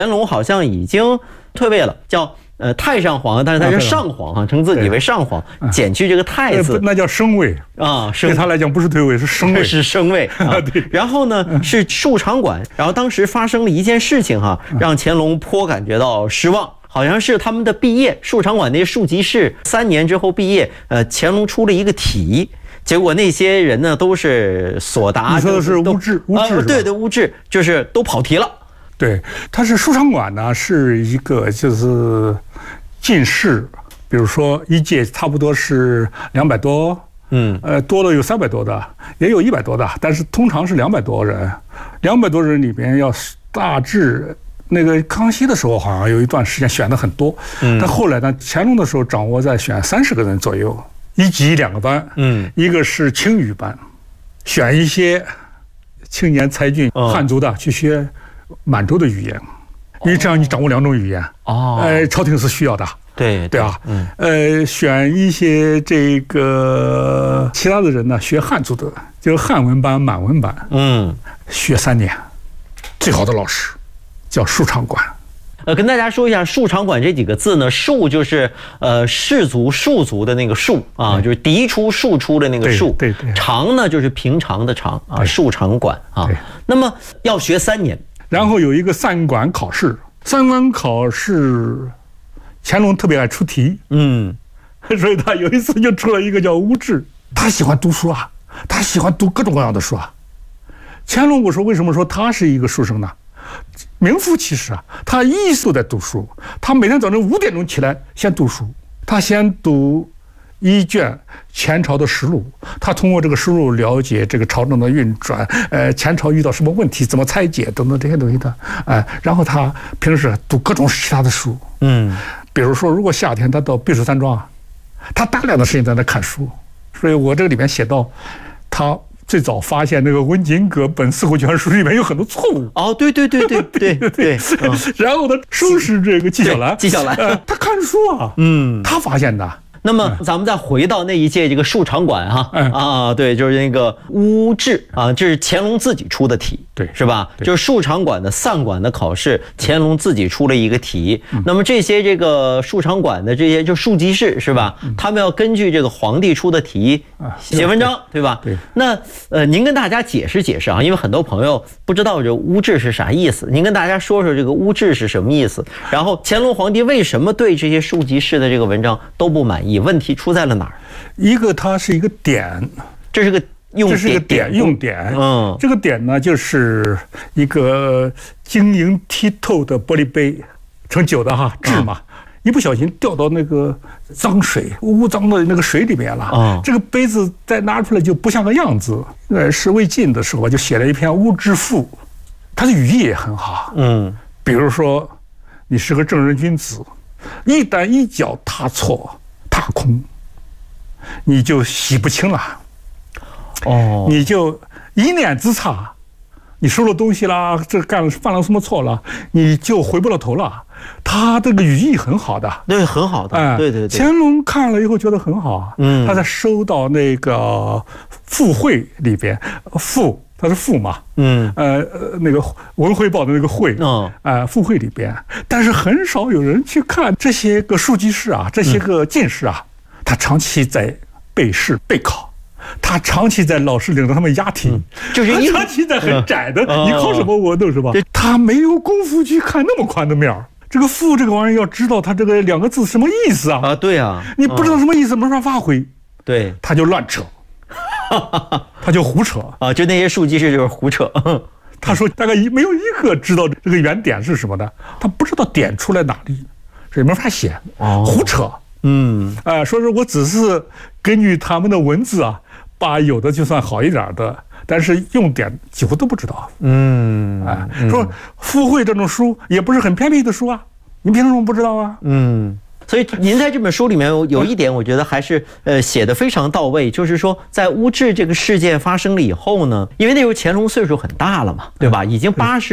乾隆好像已经退位了，叫太上皇，但是他是上皇啊，称自己为上皇，减去这个太字， 那叫升位啊， 对他来讲不是退位，是升位， 是升位啊。对。然后呢是庶长馆，然后当时发生了一件事情哈，让乾隆颇感觉到失望。好像是他们的毕业，庶长馆那些庶吉士3年之后毕业，乾隆出了一个题，结果那些人呢都是所答， 你说的是乌质， 对对，乌质就是都跑题了。对， 它是庶长馆呢，是一个就是进士，比如说一届差不多是200多，多了有300多的，也有100多的，但是通常是200多人，200多人里边要大致。那个康熙的时候，好像有一段时间选的很多，但后来呢，乾隆的时候掌握在选30个人左右，1级2个班，一个是青语班，选一些青年才俊汉族的去学满洲的语言，因为这样你掌握2种语言，朝廷是需要的，对吧？选一些这个其他的人呢，学汉族的，就是汉文班、满文班，学3年，最好的老师。叫庶长馆， 跟大家说一下，庶长馆这几个字呢，庶就是士族、庶族的那个庶啊，就是嫡出、庶出的那个庶。对。长呢就是平常的长啊，庶长馆啊。那么要学3年， 然后有一个3馆考试。3馆考试，乾隆特别爱出题，所以他有一次就出了一个叫乌质。他喜欢读书啊，他喜欢读各种各样的书啊。乾隆，我说为什么说他是一个书生呢？名副其实啊，他一直都在读书。他每天早晨5点钟起来先读书，他先读1卷前朝的实录，他通过这个实录了解这个朝政的运转，前朝遇到什么问题，怎么拆解等等这些东西的，然后他平时读各种其他的书，比如说如果夏天他到避暑山庄啊，他大量的时间在那看书，所以我这个里面写到他。最早发现那个温景葛本四库全书里面有很多错误。 对。 然后他收拾这个纪晓岚，他看书啊，他发现的。 那么咱们再回到那一届这个庶长馆哈，对，就是那个乌质啊，这是乾隆自己出的题，对，是吧？就是庶长馆的散馆的考试，乾隆自己出了一个题。那么这些这个庶长馆的这些就庶吉士是吧？他们要根据这个皇帝出的题写文章，对吧？对。那您跟大家解释解释啊，因为很多朋友不知道这乌质是啥意思，您跟大家说说这个乌质是什么意思？然后乾隆皇帝为什么对这些庶吉士的这个文章都不满意？问题出在了哪儿？ 一个，它是一个点， 这是个用点，这个点呢，就是一个晶莹剔透的玻璃杯，盛酒的哈，制嘛，一不小心掉到那个脏水、污脏的那个水里面了，这个杯子再拿出来就不像个样子。是魏晋的时候就写了一篇《乌质赋》，它的语义也很好，比如说你是个正人君子，一旦一脚踏错。踏空，你就洗不清了，你就一念之差，你收了东西啦，这犯了什么错了，你就回不了头了。他这个语义很好的， 对，很好的，对。 乾隆看了以后觉得很好，他在收到那个附会里边，附。它是赋嘛，那个文汇报的那个会，赋会里边，但是很少有人去看这些个庶吉士啊，这些个进士啊，他长期在备试备考，他长期在老师领着他们押题，就是他长期在很窄的，你考什么我都是吧，他没有功夫去看那么宽的面儿。这个赋这个玩意儿要知道它这个2个字什么意思啊？ 对啊， 你不知道什么意思没法发挥， 对， 他就乱扯。他就胡扯啊！就那些庶吉士就是胡扯。 他说大概没有一个知道这个原点是什么的，他不知道点出来哪里，所以没法写，胡扯。说是我只是根据他们的文字啊，把有的就算好一点的，但是用点几乎都不知道。说附会这种书也不是很偏僻的书啊，你凭什么不知道啊？所以您在这本书里面有一点，我觉得还是写得非常到位，就是说在乌质这个事件发生了以后呢，因为那时候乾隆岁数很大了嘛，对吧？已经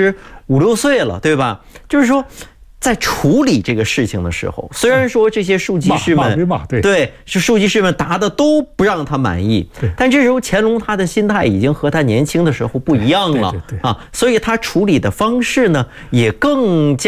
85、6岁了，对吧？就是说在处理这个事情的时候，虽然说这些庶吉士们对，是庶吉士们答的都不让他满意，但这时候乾隆他的心态已经和他年轻的时候不一样了啊，所以他处理的方式呢也更加